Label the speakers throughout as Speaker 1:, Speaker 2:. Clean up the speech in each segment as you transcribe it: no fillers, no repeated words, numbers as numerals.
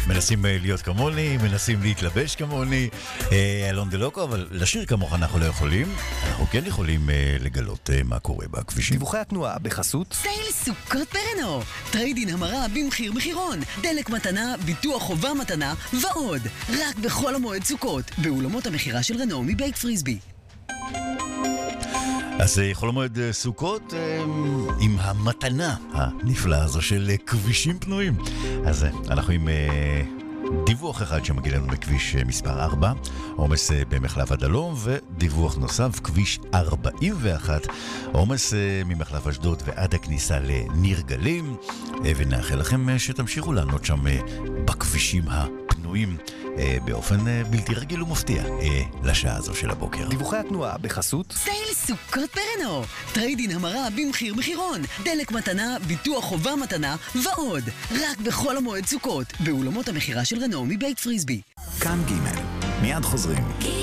Speaker 1: מנסים להיות כמוני, מנסים להתלבש כמוני, אלון דלוקו, אבל לשיר כמוך אנחנו לא יכולים. אנחנו כן יכולים לגלות מה קורה בכבישים.
Speaker 2: דיווחי התנועה בחסות
Speaker 3: סייל סוכות ברנו, טריידין המרה במחיר מחירון, דלק מתנה, ביטוח חובה מתנה ועוד. רק בחול המועד סוכות, באולמות המחירה של רנו מבית פריסבי.
Speaker 1: אז חול המועד סוכות עם המתנה הנפלאה הזו של כבישים פנויים. אז אנחנו עם דיווח אחד שמגיע לנו בכביש מספר 4, עומס במחלף הדלום, ודיווח נוסף, כביש 41, עומס ממחלף אשדוד ועד הכניסה לניר גלים, ונאחל לכם שתמשיכו לענות שם בכבישים הפנויים באופן בלתי רגיל ומפתיע לשעה הזו של הבוקר.
Speaker 2: דיווחי התנועה בחסות
Speaker 3: סייל סוכות ברנו, טריידין המרה במחיר מחירון, דלק מתנה, ביטוח חובה מתנה ועוד. רק בחול המועד סוכות, באולמות המחירה של רנו מבית פריסבי.
Speaker 2: כאן ג' מיד חוזרים.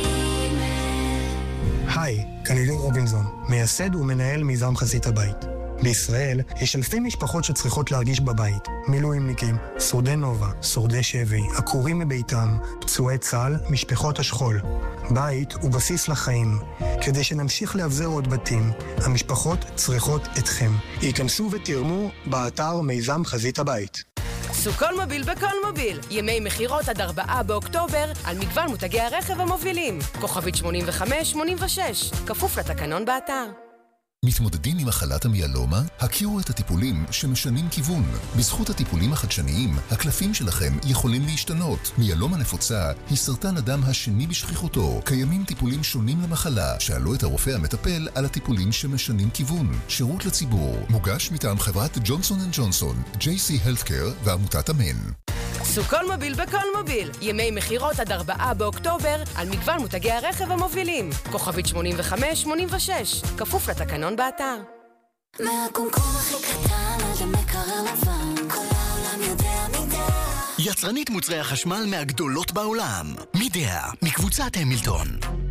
Speaker 4: היי, כאן אילון רובינזון, מייסד ומנהל מיזם חזית הבית. בישראל יש אלפי משפחות שצריכות להרגיש בבית. מילואימניקים, שורדי נובה, שורדי שבי, עקורים מביתם, פצועי צה"ל, משפחות השכול. בית הוא בסיס לחיים. כדי שנמשיך להבזר עוד בתים, המשפחות צריכות אתכם. ייכנסו ותרמו באתר מיזם חזית הבית.
Speaker 5: סוכול מוביל בכל מוביל. ימי מחירות עד 4 באוקטובר על מגוון מותגי הרכב המובילים. כוכבית 8586, כפוף לתקנון באתר.
Speaker 6: מתמודדים עם מחלת המיאלומה? הכירו את הטיפולים שמשנים כיוון. בזכות הטיפולים החדשניים, הקלפים שלכם יכולים להשתנות. מיאלומה נפוצה היא סרטן הדם השני בשכיחותו. קיימים טיפולים שונים למחלה. שאלו את הרופא המטפל על הטיפולים שמשנים כיוון. שירות לציבור. מוגש מטעם חברת ג'ונסון & ג'ונסון, JC Healthcare ועמותת אמן.
Speaker 5: סוכול מוביל בכל מוביל. ימי מחירות עד 4 באוקטובר על מגוון מותגי הרכב המובילים. כוכבית 8586, כפוף לתקנון באתר.
Speaker 7: מהקומקום הכי קטן עד המקרר לבן, כל העולם יודע מידע.
Speaker 8: יצרנית מוצרי החשמל מהגדולות בעולם. מידע, מקבוצת המילטון.